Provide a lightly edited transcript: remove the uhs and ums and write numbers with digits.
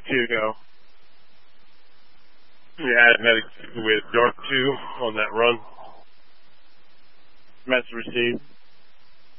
52 go. Yeah, medic with Dark 2 on that run. Message received.